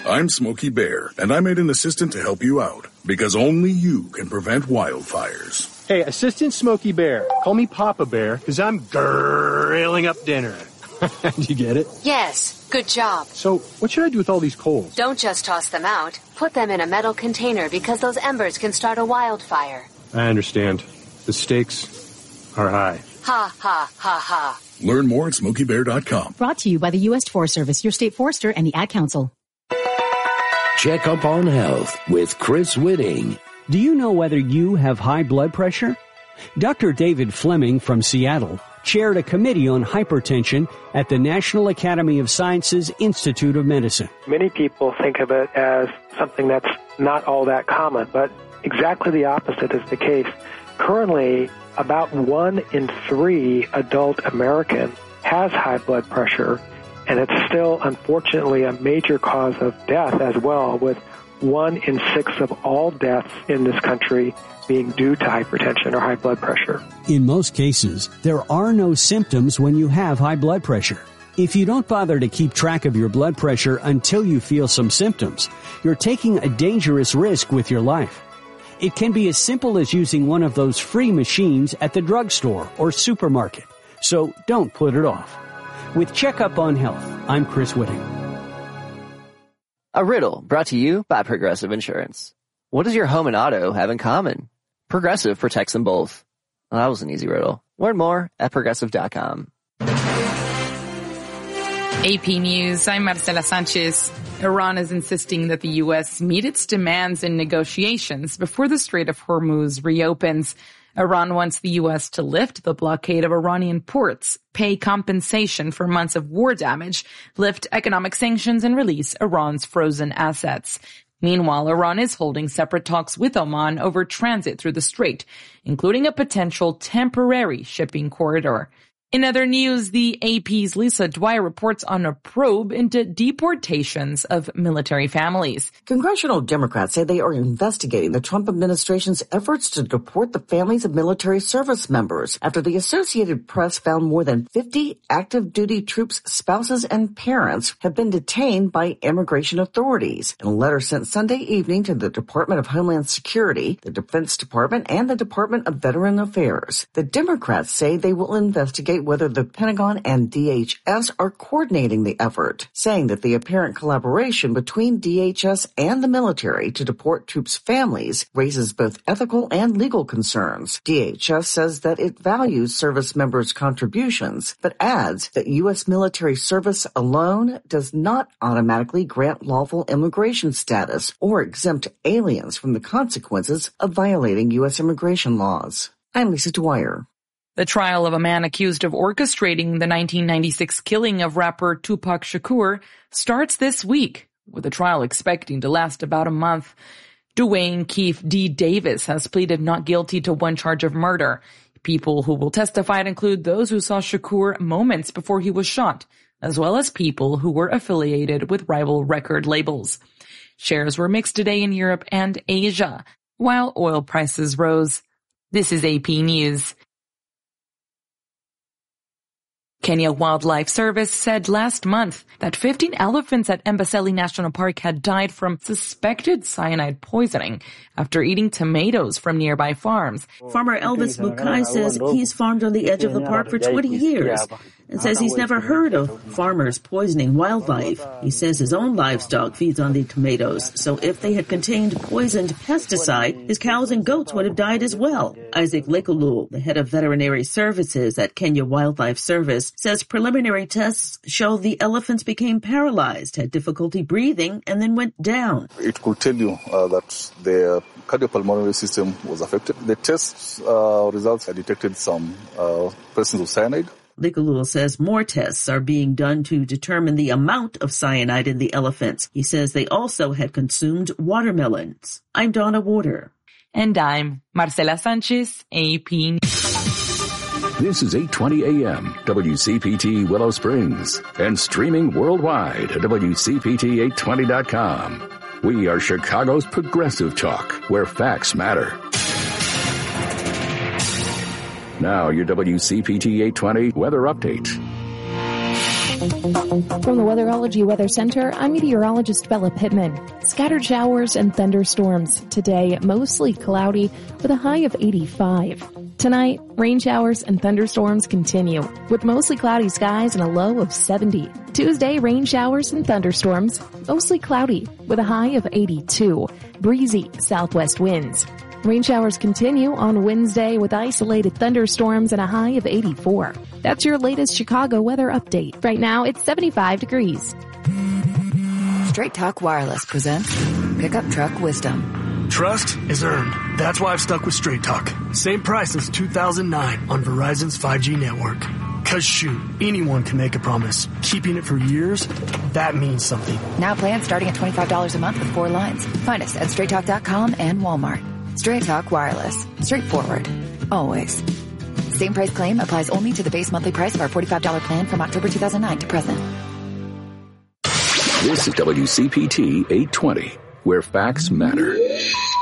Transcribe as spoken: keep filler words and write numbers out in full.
I'm Smokey Bear, and I made an assistant to help you out, because only you can prevent wildfires. Hey, Assistant Smokey Bear, call me Papa Bear, because I'm grilling up dinner. Do you get it? Yes, good job. So, what should I do with all these coals? Don't just toss them out. Put them in a metal container because those embers can start a wildfire. I understand. The stakes are high. Ha, ha, ha, ha. Learn more at smokey bear dot com. Brought to you by the U S Forest Service, your state forester, and the Ad Council. Check up on health with Chris Whitting. Do you know whether you have high blood pressure? Doctor David Fleming from Seattle chaired a committee on hypertension at the National Academy of Sciences Institute of Medicine. Many people think of it as something that's not all that common, but exactly the opposite is the case. Currently, about one in three adult Americans has high blood pressure, and it's still, unfortunately, a major cause of death as well, with one in six of all deaths in this country being due to hypertension or high blood pressure. In most cases, there are no symptoms when you have high blood pressure. If you don't bother to keep track of your blood pressure until you feel some symptoms, you're taking a dangerous risk with your life. It can be as simple as using one of those free machines at the drugstore or supermarket. So don't put it off. With Checkup on Health, I'm Chris Whitting. A riddle brought to you by Progressive Insurance. What does your home and auto have in common? Progressive protects them both. Well, that was an easy riddle. Learn more at progressive dot com. A P News, I'm Marcela Sanchez. Iran is insisting that the U S meet its demands in negotiations before the Strait of Hormuz reopens. Iran wants the U S to lift the blockade of Iranian ports, pay compensation for months of war damage, lift economic sanctions, and release Iran's frozen assets. Meanwhile, Iran is holding separate talks with Oman over transit through the strait, including a potential temporary shipping corridor. In other news, the A P's Lisa Dwyer reports on a probe into deportations of military families. Congressional Democrats say they are investigating the Trump administration's efforts to deport the families of military service members after the Associated Press found more than fifty active duty troops' spouses and parents have been detained by immigration authorities. In a letter sent Sunday evening to the Department of Homeland Security, the Defense Department, and the Department of Veteran Affairs, the Democrats say they will investigate whether the Pentagon and D H S are coordinating the effort, saying that the apparent collaboration between D H S and the military to deport troops' families raises both ethical and legal concerns. D H S says that it values service members' contributions, but adds that U S military service alone does not automatically grant lawful immigration status or exempt aliens from the consequences of violating U S immigration laws. I'm Lisa Dwyer. The trial of a man accused of orchestrating the nineteen ninety-six killing of rapper Tupac Shakur starts this week, with the trial expecting to last about a month. Dwayne Keefe D. Davis has pleaded not guilty to one charge of murder. People who will testify include those who saw Shakur moments before he was shot, as well as people who were affiliated with rival record labels. Shares were mixed today in Europe and Asia, while oil prices rose. This is A P News. Kenya Wildlife Service said last month that fifteen elephants at Amboseli National Park had died from suspected cyanide poisoning after eating tomatoes from nearby farms. Farmer Elvis Mukai says he's farmed on the edge of the park for twenty years and says he's never heard of farmers poisoning wildlife. He says his own livestock feeds on the tomatoes, so if they had contained poisoned pesticide, his cows and goats would have died as well. Isaac Lekulu, the head of veterinary services at Kenya Wildlife Service, says preliminary tests show the elephants became paralyzed, had difficulty breathing, and then went down. It could tell you uh, that the cardiopulmonary system was affected. The test uh, results had detected some uh, presence of cyanide. Likalul says more tests are being done to determine the amount of cyanide in the elephants. He says they also had consumed watermelons. I'm Donna Warder. And I'm Marcela Sanchez, A P News. This is eight twenty a.m. W C P T Willow Springs and streaming worldwide at W C P T eight twenty dot com. We are Chicago's progressive talk, where facts matter. Now your W C P T eight twenty weather update. From the Weatherology Weather Center, I'm meteorologist Bella Pittman. Scattered showers and thunderstorms. Today, mostly cloudy with a high of eighty-five. Tonight, rain showers and thunderstorms continue with mostly cloudy skies and a low of seventy. Tuesday, rain showers and thunderstorms, mostly cloudy with a high of eighty-two. Breezy southwest winds. Rain showers continue on Wednesday with isolated thunderstorms and a high of eighty-four. That's your latest Chicago weather update. Right now, it's seventy-five degrees. Straight Talk Wireless presents Pickup Truck Wisdom. Trust is earned. That's why I've stuck with Straight Talk. Same price since two thousand nine on Verizon's five G network. Cause shoot, anyone can make a promise. Keeping it for years, that means something. Now plans starting at twenty-five dollars a month with four lines. Find us at straight talk dot com and Walmart. Straight Talk Wireless. Straightforward. Always. Same price claim applies only to the base monthly price of our forty-five dollars plan from October two thousand nine to present. This is W C P T eight twenty, where facts matter.